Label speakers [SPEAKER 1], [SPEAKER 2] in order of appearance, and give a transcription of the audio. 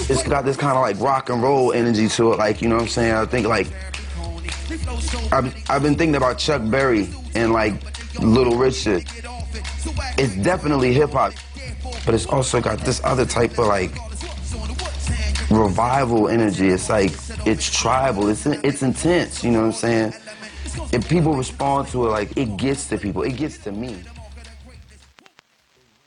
[SPEAKER 1] it's got this kind of like rock and roll energy to it, like, you know what I'm saying? I think like, I've been thinking about Chuck Berry and like Little Richard. It's definitely hip hop, but it's also got this other type of like revival energy. It's like, it's tribal, it's intense, you know what I'm saying? If people respond to it, like, it gets to people, it gets to me.